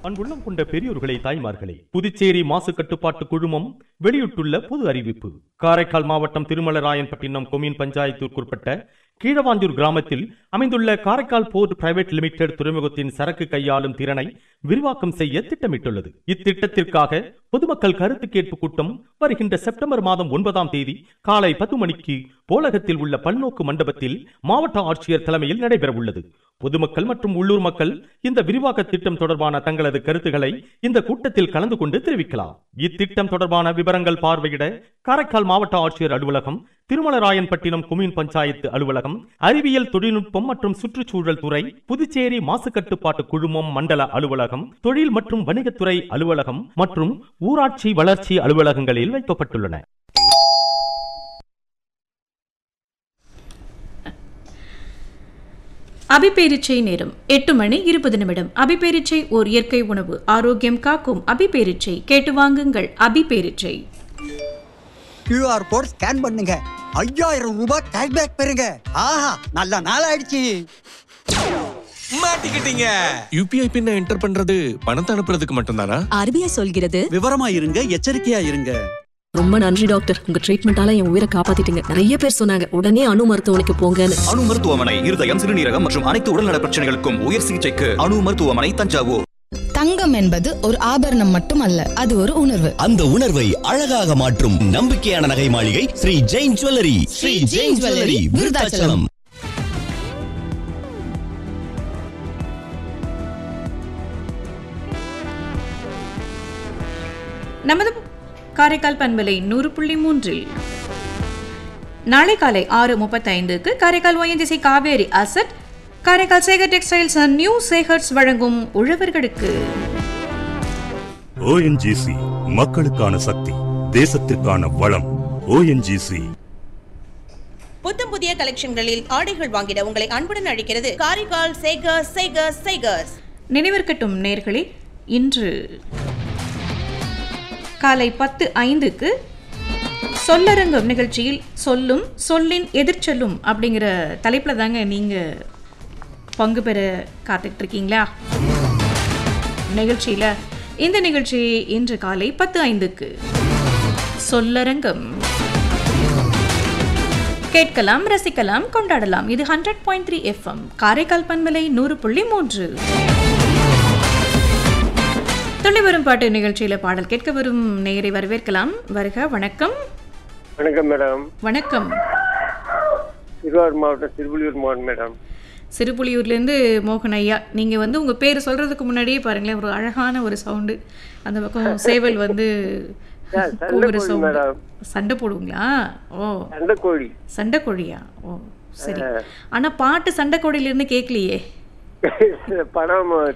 அன்புள்ளம் கொண்ட பெரியோர்களை, தாய்மார்களே, புதுச்சேரி மாசு கட்டுப்பாட்டு குழுமம் வெளியிட்டுள்ள பொது அறிவிப்பு. காரைக்கால் மாவட்டம் திருமலராயன்பட்டினம் கொம்யூன் பஞ்சாயத்திற்குட்பட்ட கீழவாஞ்சூர் கிராமத்தில் அமைந்துள்ள காரைக்கால் போர்ட் பிரைவேட் லிமிடெட் துறைமுகத்தின் சரக்கு கையாளும் திறனை விரிவாக்கம் செய்ய திட்டமிட்டுள்ளது. இத்திட்டத்திற்காக பொதுமக்கள் கருத்து கேட்பு கூட்டம் வருகின்ற செப்டம்பர் மாதம் 9ஆம் தேதி காலை 10 மணிக்கு போலகத்தில் உள்ள பல்நோக்கு மண்டபத்தில் மாவட்ட ஆட்சியர் தலைமையில் நடைபெற உள்ளது. பொதுமக்கள் மற்றும் உள்ளூர் மக்கள் இந்த விரிவாக்க திட்டம் தொடர்பான தங்களது கருத்துக்களை இந்த கூட்டத்தில் கலந்து கொண்டு தெரிவிக்கலாம். இத்திட்டம் தொடர்பான விவரங்கள் பார்வையிட காரைக்கால் மாவட்ட ஆட்சியர் அலுவலகம், திருமலராயன்பட்டினம் கொம்யூன் பஞ்சாயத்து அலுவலகம், அறிவியல் தொழில்நுட்பம் மற்றும் சுற்றுச்சூழல் துறை, புதுச்சேரி மாசு கட்டுப்பாட்டு குழுமம் மண்டல அலுவலகம், தொழில் மற்றும் வணிகத்துறை அலுவலகம் மற்றும் ஊராட்சி வளர்ச்சி அலுவலகங்களில் வைக்கப்பட்டுள்ளன. அபிப்பேரிச்சை நேரம் 8:20. அபிப்பேரிச்சை ஓர் இயற்கை உணவு, ஆரோக்கியம் காக்கும் அபிப்பேரிச்சை. கேட்டு வாங்குங்கள். அபிப்பேரிச்சை. QR கோட் ஸ்கேன் பண்ணுங்க, 5000 ரூபாய் கேஷ்பேக் பெறுங்க. ஆஹா, நல்ல நாள் ஆயிடுச்சு. மாட்டிக்கிட்டீங்க. UPI பின் என்டர் பண்றது பணத்தை அனுப்புறதுக்கு மட்டும்தானா? RBI சொல்கிறது. விவரமா இருங்க, எச்சரிக்கையா இருங்க. ரொம்ப நன்றி டாக்டர், உங்க ட்ரீட்மெண்டால என் உயிரை காப்பாத்திட்டீங்க. நிறைய பேர் சொன்னாங்க உடனே அணு மருத்துவமனைக்கு போங்கன்னு. அணு மருத்துவமனை இருதயம், சிறுநீரகம் மற்றும் அனைத்து உடல்நல பிரச்சனைகளுக்கும் உயர் சிகிச்சைக்கு அணு மருத்துவமனை, தஞ்சாவூர். தங்கம் என்பது ஒரு ஆபரணம் மட்டுமல்ல, அது ஒரு உணர்வு. அந்த உணர்வை அழகாக மாற்றும் நம்பிக்கையான நகை மாளிகை ஸ்ரீ ஜெயின் ஜுவல்லரி. ஸ்ரீ ஜெயின் ஜுவல்லரி, விருதாச்சலம். நமது காரைக்கால் பண்பலை 100.3 நாளை காலை 6:35 Karaikal ONGC Kaveri asset, Karaikal Sekar textiles and new Sekar's வழங்கும் உழவர்களுக்கு. ONGC மக்களுக்கான சக்தி, தேசத்திற்கான வளம். ONGC புத்தம் புதிய கலெக்ஷன்களில் ஆடைகள் வாங்கிட உங்களை அன்புடன் அழைக்கிறது காரைக்கால் சேகர்ஸ். நினைவிருக்கட்டும் நேர்களே, இன்று காலை 10:05 சொல்லரங்கம் நிகழ்ச்சியில் சொல்லும் சொல்லின் எதிர்ச்சொல்லும் அப்படிங்கிற தலைப்பில் தாங்க நீங்கள் பங்கு பெற காத்துட்டு இருக்கீங்களா நிகழ்ச்சியில். இந்த நிகழ்ச்சி இன்று காலை 10:05 சொல்லரங்கம். கேட்கலாம், ரசிக்கலாம், கொண்டாடலாம். இது 100.3 FM காரைக்கால் பண்பலை 100.3. துள்ளி வரும் பாட்டு நிகழ்ச்சியில பாடல் கேட்க வரும் நேயரை வரவேற்கலாம். வருக. வணக்கம். வணக்கம் மேடம். வணக்கம். திருவாரூர் மாவட்டம் சிறுபுலியூர் மாவட்டம் மேடம். சிறுபுலியூர்லேருந்து மோகன் ஐயா, நீங்கள் வந்து உங்கள் பேர் சொல்கிறதுக்கு முன்னாடியே பாருங்களேன், ஒரு அழகான ஒரு சவுண்டு. அந்த பக்கம் சேவல் வந்து கூவுற சவுண்டு. சண்டை போடுவீங்களா? ஓ, சண்டைக்கோழி. சண்டைக்கோழியா? ஓ சரி. ஆனால் பாட்டு சண்டைக்கோழியிலேருந்து கேட்கலையே. படம்